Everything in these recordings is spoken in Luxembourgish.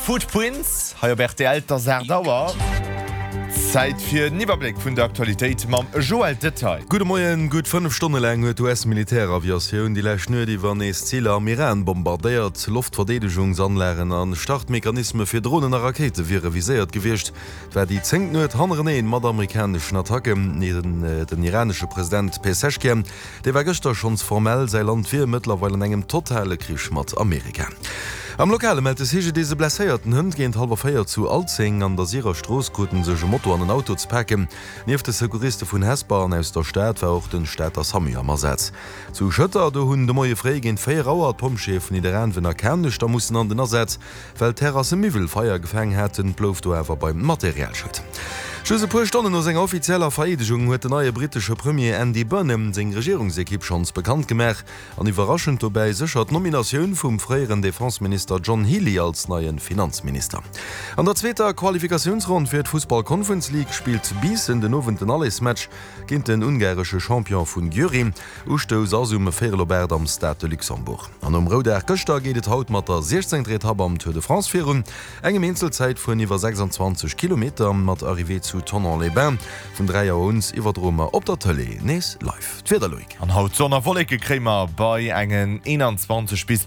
Footprints, Herbert Alter Serdauer. Zeit für Niwerblick vun der Aktualität mam Joel Detail. Gute Morgen, gut 5 Stunden lang huet US-Militäraviation die Lächnö die war nees Ziele am Iran bombardiert, Luftverdedigungsanlären an Startmechanisme fir Drohnen a Rakete wie reviséiert gewircht, wär die zenng net hanreen mat amerikanischen Attacken neben den iranische Präsident Pezeshkian, der war gestern schons formell sei Land fir mittlerweile engem totale Krieg mat Amerika. Am Lokale meldet sich diese blesséierten Hund gehen halber Feier zu Alzing an der ihrer Stroßkuten sech Motto an den Auto zu packen. Nief de Sekuriste vun Hesbahn aus der Stadt war auch den Städter Sami ammersetz. Zu Schëtter de hunn de moie Frégin 4 Rauer Pomschefen in der Rand wenn erkennech, da mussssen an den Ersatz, weil Terrasse Mivel Feier gefeng hätten, blouf du ewer beim Materialschritt. Schuse puer Stonnen aus eng offizieller Veredegung huet de neue britische Premier Andy Burnham seg Regierungsekipp schons bekannt gemach, an iwraschend dobäi sechert Nominatioun vum fréieren Defenseminister John Healey als neuen Finanzminister. An der zweter Qualifikationsrund fir d Fußball Conference League spielt bis in den noventen Alles-Match ginint den ungarische Champion vun Gyri, Ustos asumme Ferlobert am Stade de Luxemburg. An Roder Köchter geht haut mat der 16. Etappe am Tour de France-Virun, engem Inselzeit vun iwwer 26 km mat Arrivé zu Tonon-les-Bains vun 3 Jahr uns iwwerdromer op der Tele nees live. Twederloik. An haut sonner Wollleke Krémer bei engen 21 bis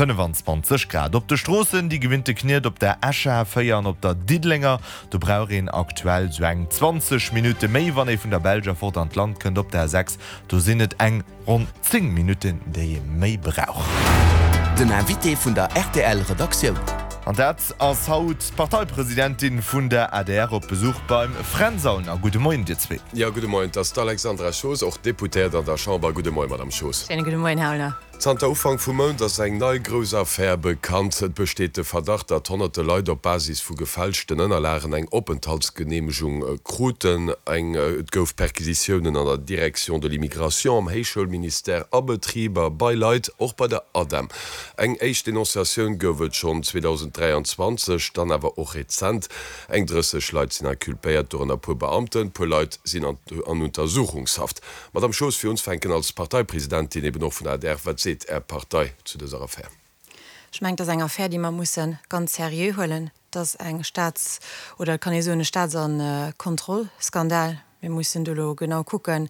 25 Grad. Op de Strossen die gewinnte kniert op der Äsche feiern op der Didlinger. Du braurin aktuell so eng 20 Minuten méi wann e vun der Belger fort an Land kënnt op der 6. Du sinnet eng rund 10 Minuten déi je méi brauch. Den Invité vun der RTL-Redaktion. An dat ass haut Parteipräsidentin vun der ADR op Besuch beim Frenzaun a Gute Moin Di zwee. Ja Gute Moin, dat Alexandra Schoos och Deputéert an der Chamber Gute Moin mat am Schoos. Gute Moin, Hauler. Der Ufang vum Mount ass eng neii gros Aaffaire bekannt, et besteet de Verdacht, dat tonnerte Leute op Basis vu gefälschten ënnerlären eng Openthaltsgenehmigung kruten, eng et gouf Perquisitionen an der Direktion de l'Immigration am Heichschulminister abetrieber bei Leiit och bei der ADEM. Eng eich Dennonciatioun gouft schon 2023, dann awer och rezent. Eng drësseg Leiit sinn kulpéiert do an pu Beamten, pu Leiit sinn an Untersuchungshaft. Mat am Schoos fir uns fenken als Parteipräsidentin eben noch vun der wat Partei zu dieser Affäre. Ich meine, das ist eine Affäre, die man muss ganz seriös holen. Das ist ein oder kann ich so eine Kontrollskandal. Wir müssen genau gucken,